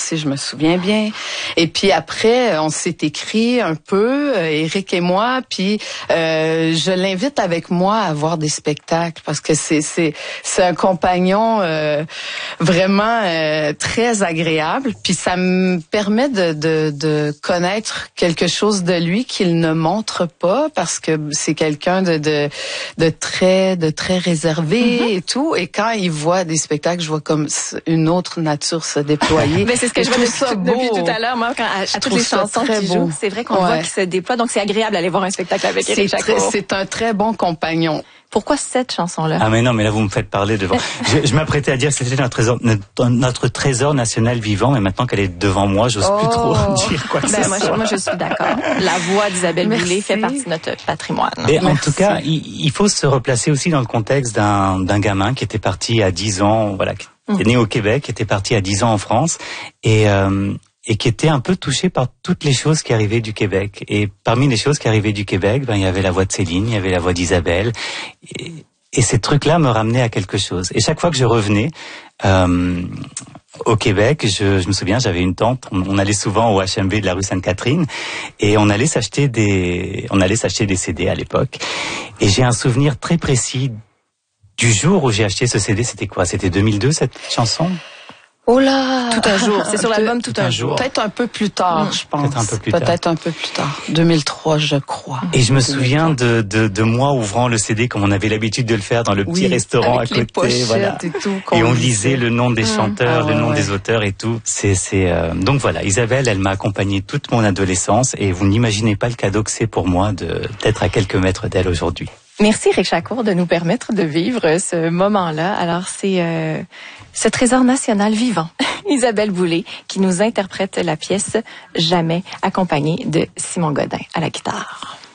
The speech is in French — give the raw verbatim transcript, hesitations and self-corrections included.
si je me souviens bien. Et puis après, on s'est écrit un peu, Éric et moi, puis euh, je l'invite avec moi à voir des spectacles parce que c'est c'est c'est un compagnon euh, vraiment euh, très agréable. Puis ça me permet de, de de connaître quelque chose de lui qu'il ne montre pas parce que c'est quelqu'un de de de très de très réservé mm-hmm. et tout. Et quand il voit des spectacles, je vois comme une autre nature se déployer. Mais c'est ce que je, je vois depuis, depuis tout à l'heure, moi, quand à, à toutes les chansons qu'il joue, c'est vrai qu'on ouais. voit qu'il se déploie. Donc c'est agréable d'aller voir un spectacle avec Éric Jacquot. C'est un très bon compagnon. Pourquoi cette chanson-là? Ah mais non, mais là vous me faites parler devant. je je m'apprêtais à dire que c'était notre trésor, notre, notre trésor national vivant, mais maintenant qu'elle est devant moi, j'ose oh. plus trop dire quoi que ben, ce moi, soit. Je, moi je suis d'accord. La voix d'Isabelle Boulay fait partie de notre patrimoine. Et en tout cas, il, il faut se replacer aussi dans le contexte d'un d'un gamin qui était parti à dix ans, voilà, qui est né au Québec, qui était parti à dix ans en France, et euh, et qui était un peu touché par toutes les choses qui arrivaient du Québec. Et parmi les choses qui arrivaient du Québec, ben il y avait la voix de Céline, il y avait la voix d'Isabelle, et, et ces trucs-là me ramenaient à quelque chose. Et chaque fois que je revenais euh, au Québec, je, je me souviens, j'avais une tante, on, on allait souvent au H M V de la rue Sainte-Catherine, et on allait s'acheter des, on allait s'acheter des C D à l'époque. Et j'ai un souvenir très précis du jour où j'ai acheté ce C D. C'était quoi? C'était deux mille deux cette chanson? Oh là! Tout un jour. C'est sur l'album Tout, Tout un jour. Peut-être un peu plus tard, mmh. je pense. Peut-être un peu plus tard. Peut-être un peu plus tard. deux mille trois, je crois. Et je me souviens de, de, de moi ouvrant le C D comme on avait l'habitude de le faire dans le petit oui, restaurant avec à côté. Les voilà. Et, tout, et on lisait le nom des chanteurs, mmh. le nom ah, ouais, des ouais. auteurs et tout. C'est, c'est, euh... Donc voilà, Isabelle, elle m'a accompagné toute mon adolescence et vous n'imaginez pas le cadeau que c'est pour moi de, d'être à quelques mètres d'elle aujourd'hui. Merci Éric Jacquot de nous permettre de vivre ce moment-là. Alors c'est euh, ce trésor national vivant, Isabelle Boulay, qui nous interprète la pièce Jamais, accompagnée de Simon Godin à la guitare.